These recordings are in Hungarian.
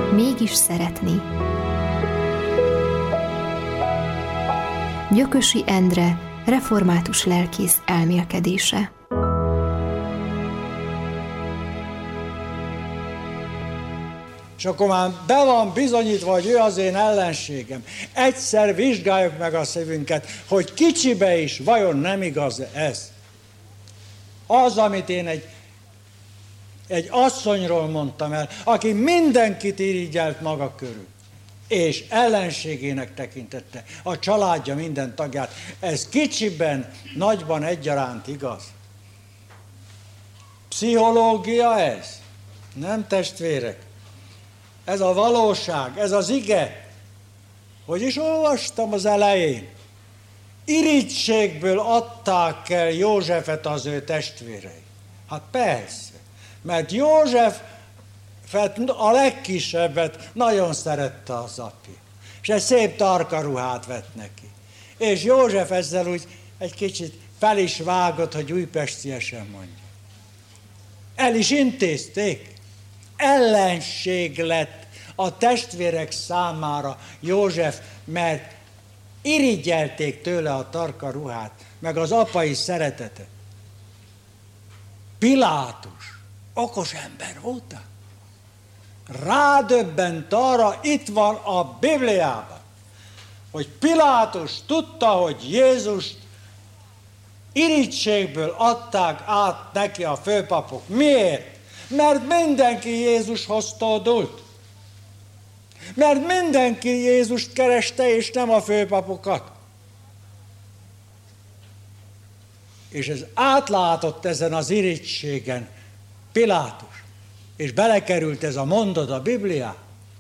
Mégis szeretni. Gyökösi Endre, református lelkész elmélkedése. És akkor már be van bizonyítva, hogy ő az én ellenségem. Egyszer vizsgáljuk meg a szívünket, hogy kicsibe is vajon nem igaz ez. Az, amit én egy asszonyról mondtam el, aki mindenkit irigyelt maga körül, és ellenségének tekintette a családja minden tagját. Ez kicsiben, nagyban egyaránt igaz. Pszichológia ez? Nem, testvérek. Ez a valóság, ez az ige. Hogy is olvastam az elején? Irigységből adták el Józsefet az ő testvérei. Hát persze, mert József a legkisebbet nagyon szerette az apja. És egy szép tarka ruhát vett neki. És József ezzel úgy egy kicsit fel is vágott, hogy újpestiesen mondja. El is intézték. Ellenség lett a testvérek számára József, mert irigyelték tőle a tarka ruhát, meg az apai szeretetet. Pilátus okos ember volt. Rádöbbent arra, itt van a Bibliában, hogy Pilátus tudta, hogy Jézust irigységből adták át neki a főpapok. Miért? Mert mindenki Jézushoz tódult. Mert mindenki Jézust kereste, és nem a főpapokat. És ez átlátott ezen az irigységen Pilátus. És belekerült ez a mondat a Bibliába.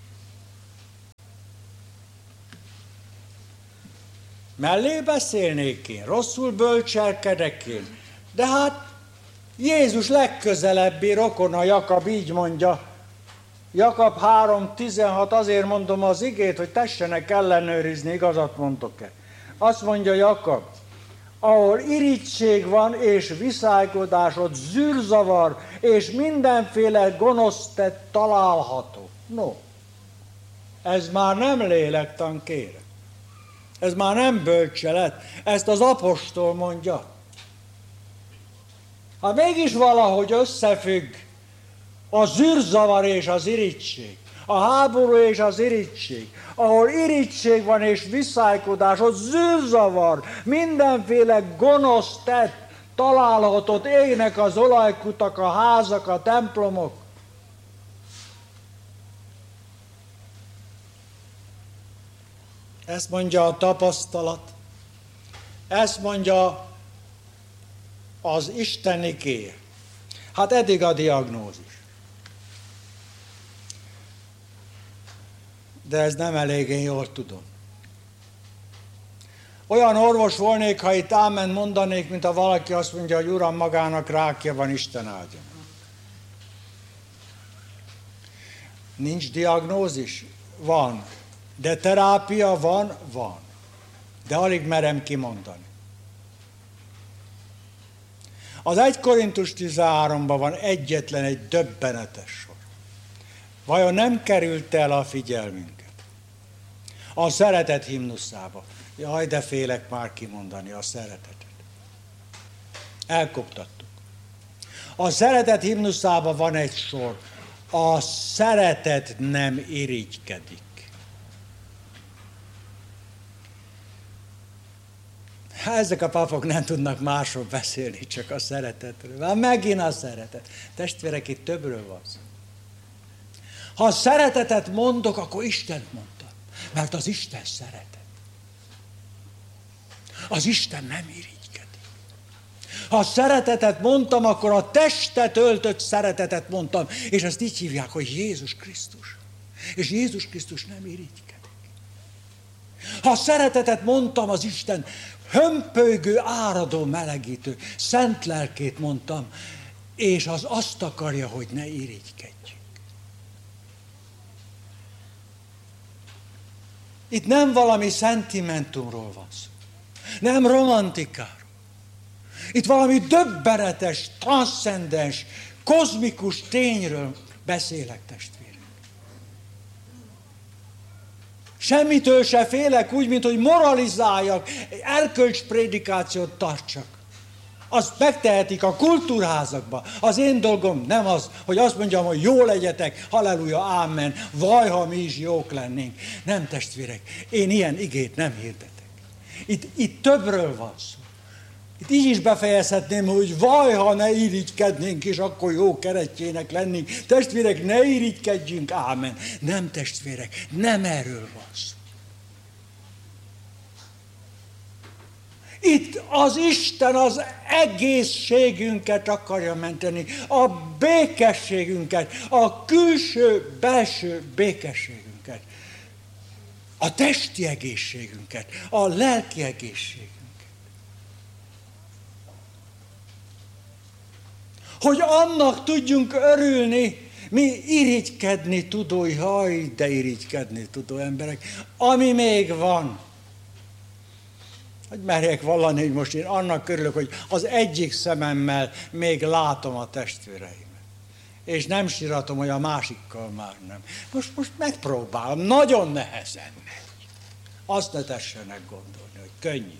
Mellé beszélnék én, rosszul bölcselkedek én. De hát Jézus legközelebbi rokona, Jakab így mondja, Jakab 3:16, azért mondom az igét, hogy tessenek ellenőrizni, igazat mondok-e. Azt mondja Jakab, ahol irigység van és viszálykodás, ott zűrzavar és mindenféle gonosz tett található. No, ez már nem lélektan, kérem. Ez már nem bölcselet, ezt az apostol mondja. Ha mégis valahogy összefügg a zűrzavar és az irigység, a háború és az irigység, ahol irigység van és viszálykodás, ott zűrzavar, mindenféle gonosz tett találhatott, égnek az olajkutak, a házak, a templomok. Ezt mondja a tapasztalat, ezt mondja az Isten igéje. Hát eddig a diagnózis. De ez nem elég, én jól tudom. Olyan orvos volnék, ha itt ámen mondanék, mint ha valaki azt mondja, hogy Uram, magának rákja van, Isten áldja. Nincs diagnózis? Van. De terápia van? Van. De alig merem kimondani. Az 1 Korintus 13-ban van egyetlen egy döbbenetes sor. Vajon nem került el a figyelmünket? A szeretet himnuszába. Jaj, de félek már kimondani a szeretetet. Elkoptattuk. A szeretet himnuszában van egy sor. A szeretet nem irigykedik. Ezek a papok nem tudnak másról beszélni, csak a szeretetről. Már megint a szeretet. Testvérek, itt többről van szó. Ha szeretetet mondok, akkor Istent mondtam. Mert az Isten szeretet. Az Isten nem irigykedik. Ha szeretetet mondtam, akkor a testet öltött szeretetet mondtam. És ezt így hívják, hogy Jézus Krisztus. És Jézus Krisztus nem irigykedik. Ha szeretetet mondtam, az Isten hömpölygő, áradó, melegítő, szent lelkét mondtam, és az azt akarja, hogy ne irigykedjünk. Itt nem valami szentimentumról van szó, nem romantikáról. Itt valami döbbenetes, transzcendens, kozmikus tényről beszélek, testvérek. Semmitől se félek úgy, mint hogy moralizáljak, erkölcsprédikációt tartsak. Azt megtehetik a kultúrházakban. Az én dolgom nem az, hogy azt mondjam, hogy jó legyetek, halleluja, ámen, vaj, ha mi is jók lennénk. Nem, testvérek, én ilyen igét nem hirdetek. Itt többről van szó. Itt így is befejezhetném, hogy vaj, ha ne irigykednénk, és akkor jó keresztjének lennénk. Testvérek, ne irigykedjünk, ámen. Nem, testvérek, nem erről van szó. Itt az Isten az egészségünket akarja menteni, a békességünket, a külső-belső békességünket, a testi egészségünket, a lelki egészségünket. Hogy annak tudjunk örülni, mi irigykedni tudó, jaj, de irigykedni tudó emberek, ami még van. Hogy merjek vallani, hogy most én annak örülök, hogy az egyik szememmel még látom a testvéreimet. És nem síratom, hogy a másikkal már nem. Most megpróbálom, nagyon nehezen megy. Azt ne tessenek gondolni, hogy könnyű.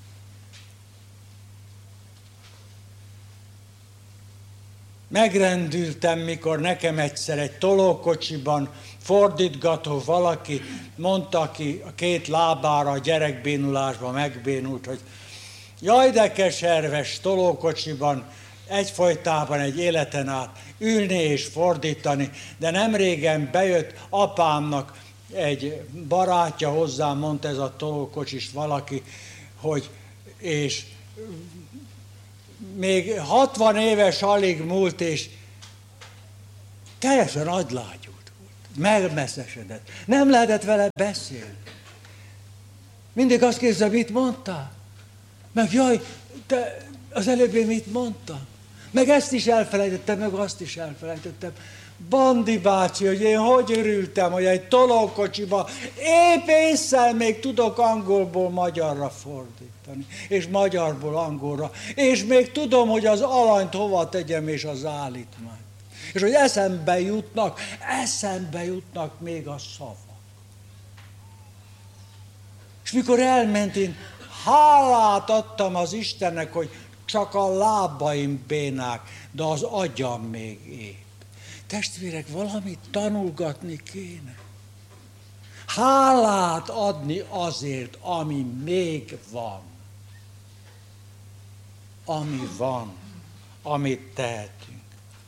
Megrendültem, mikor nekem egyszer egy tolókocsiban fordítgató valaki mondta ki a két lábára a gyerekbénulásban megbénult, hogy jaj, de keserves tolókocsiban egyfolytában egy életen át ülni és fordítani, de nem régen bejött apámnak egy barátja hozzám, mondta ez a tolókocsis valaki, hogy és még 60 éves alig múlt, és teljesen agylágyult volt, megmesszesedett. Nem lehetett vele beszélni. Mindig azt kérdezem, mit mondtál? Meg jaj, te az előbb én mit mondtam? Meg ezt is elfelejtettem, meg azt is elfelejtettem. Bandi bácsi, hogy én hogy örültem, hogy egy tolókocsiba épp ésszel még tudok angolból magyarra fordítani, és magyarból angolra, és még tudom, hogy az alanyt hova tegyem, és az állítmányt. És hogy eszembe jutnak még a szavak. És mikor elment, én hálát adtam az Istennek, hogy csak a lábaim bénák, de az agyam még épp. Testvérek, valamit tanulgatni kéne. Hálát adni azért, ami még van. Ami van, amit tehetünk.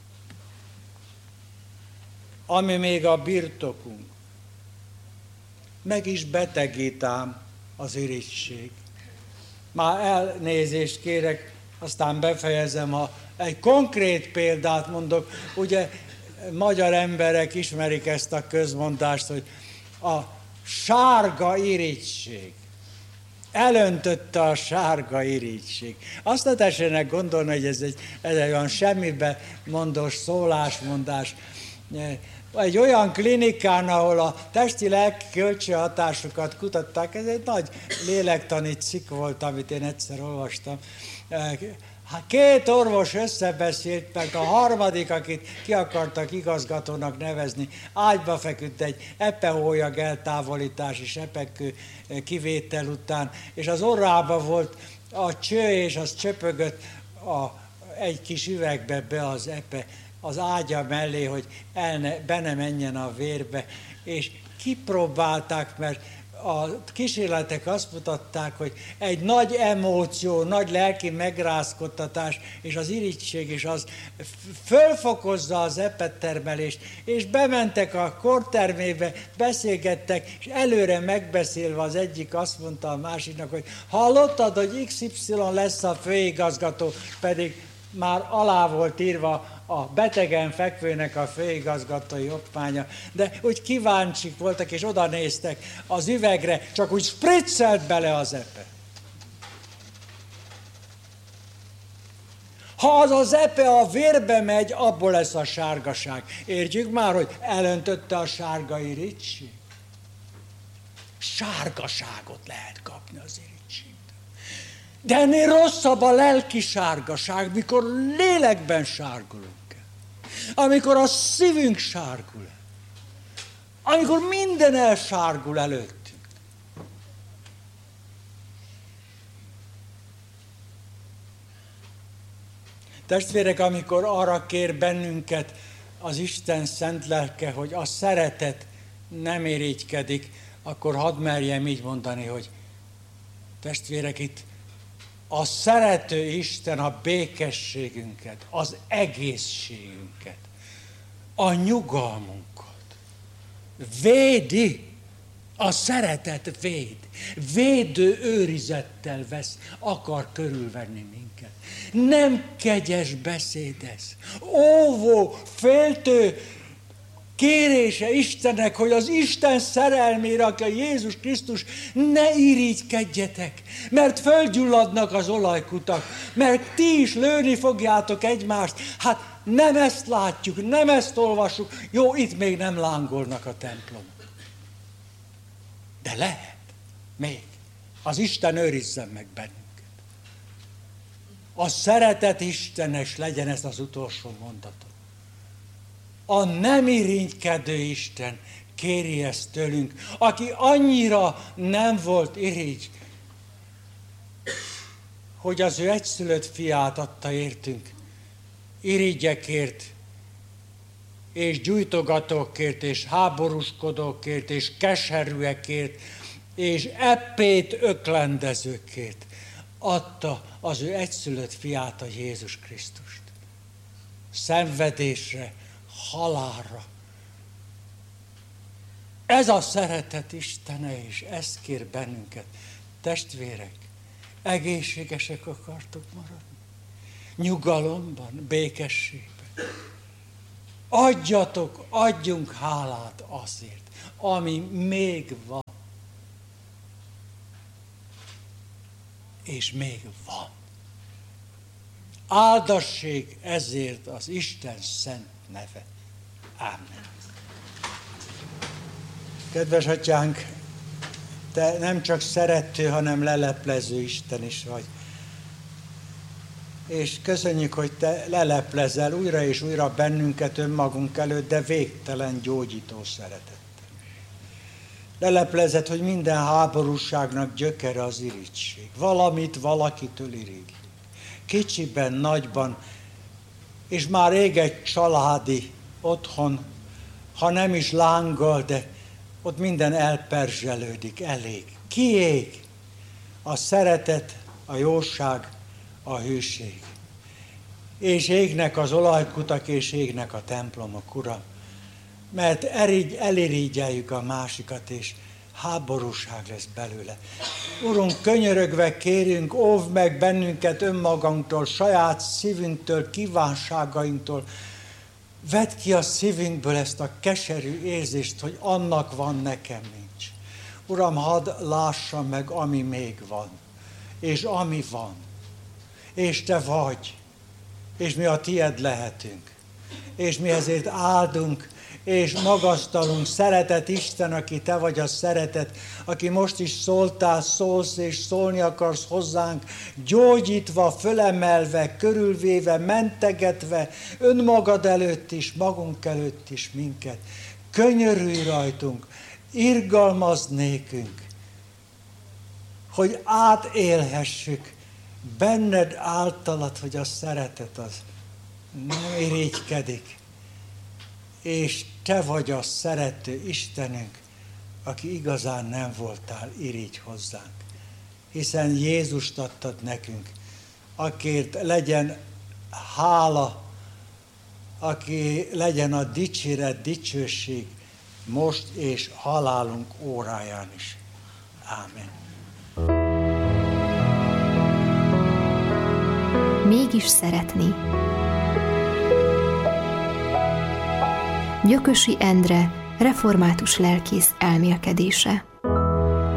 Ami még a birtokunk. Meg is betegít ám az irigység. Már elnézést kérek, aztán befejezem, egy konkrét példát mondok. Ugye magyar emberek ismerik ezt a közmondást, hogy a sárga irigység. Elöntötte a sárga irigység. Azt ne tessenek gondolni, hogy ez egy olyan semmibe mondós szólásmondás. Egy olyan klinikán, ahol a testi-lelki kölcsönhatásokat kutatták, ez egy nagy lélektani cikk volt, amit én egyszer olvastam. Két orvos összebeszélt, meg a harmadik, akit ki akartak igazgatónak nevezni, ágyba feküdt egy epehólyag eltávolítás és epekő kivétel után, és az orrába volt a cső, és az csöpögött egy kis üvegbe be az epe, az ágya mellé, hogy be ne menjen a vérbe, és kipróbálták, mert a kísérletek azt mutatták, hogy egy nagy emóció, nagy lelki megrázkodtatás, és az irigység is az fölfokozza az epettermelést, és bementek a kortermébe, beszélgettek, és előre megbeszélve az egyik azt mondta a másiknak, hogy hallottad, hogy XY lesz a főigazgató, pedig már alá volt írva a betegen fekvőnek a főigazgatói okmánya, de úgy kíváncsik voltak, és oda néztek az üvegre, csak úgy spriccelt bele az epe. Ha az epe a vérbe megy, abból lesz a sárgaság. Értjük már, hogy elöntötte a sárga irigység? Sárgaságot lehet kapni az irigység. De ennél rosszabb a lelki sárgaság, mikor lélekben sárgulunk el. Amikor a szívünk sárgul el. Amikor minden elsárgul előttünk. Testvérek, amikor arra kér bennünket az Isten szent lelke, hogy a szeretet nem irigykedik, akkor hadd merjem így mondani, hogy testvérek, itt a szerető Isten a békességünket, az egészségünket, a nyugalmunkat védi. A szeretet véd. Védő őrizettel akar körülvenni minket. Nem kegyes beszédez. Óvó, féltő kérése Istennek, hogy az Isten szerelmére, aki a Jézus Krisztus, ne irigykedjetek, mert fölgyulladnak az olajkutak, mert ti is lőni fogjátok egymást. Hát nem ezt látjuk, nem ezt olvassuk. Jó, itt még nem lángolnak a templomok. De lehet, még. Az Isten őrizzen meg bennünket. A szeretet Istenes legyen ez az utolsó mondatom. A nem irigykedő Isten kéri ezt tőlünk, aki annyira nem volt irigy, hogy az ő egyszülött fiát adta értünk, irigyekért, és gyújtogatókért, és háborúskodókért, és keserűekért, és eppét öklendezőkért adta az ő egyszülött fiát, a Jézus Krisztust. Szenvedésre, halálra. Ez a szeretet Istene, és ezt kér bennünket. Testvérek, egészségesek akartok maradni? Nyugalomban, békességben. Adjunk hálát azért, ami még van. És még van. Áldassék ezért az Isten szent neve. Ámen. Kedves atyánk, te nem csak szerető, hanem leleplező Isten is vagy. És köszönjük, hogy te leleplezel újra és újra bennünket önmagunk előtt, de végtelen gyógyító szeretettel. Leleplezed, hogy minden háborúságnak gyökere az irigység. Valamit valakitől irigy. Kicsiben, nagyban, és már rég egy családi otthon, ha nem is lángol, de ott minden elperzselődik, elég. Kiég a szeretet, a jóság, a hűség. És égnek az olajkutak, és égnek a templomok, Uram. Mert elirigyeljük a másikat, és háborúság lesz belőle. Urunk, könyörögve kérünk, óvd meg bennünket önmagunktól, saját szívünktől, kívánságainktól. Vedd ki a szívünkből ezt a keserű érzést, hogy annak van, nekem nincs. Uram, hadd lássam meg, ami még van, és ami van. És te vagy, és mi a tied lehetünk. És mi ezért áldunk, és magasztalunk. Szeretet Isten, aki te vagy a szeretet, aki most is szóltál, szólsz, és szólni akarsz hozzánk, gyógyítva, fölemelve, körülvéve, mentegetve, önmagad előtt is, magunk előtt is minket. Könyörülj rajtunk, irgalmazd nékünk, hogy átélhessük benned általad, hogy a szeretet az nem irigykedik, és te vagy a szerető Istenünk, aki igazán nem voltál irigy hozzánk. Hiszen Jézust adtad nekünk, akiért legyen hála, aki legyen a dicséret, dicsőség most és halálunk óráján is. Ámen. Mégis szeretni. Gyökösi Endre, református lelkész elmélkedése.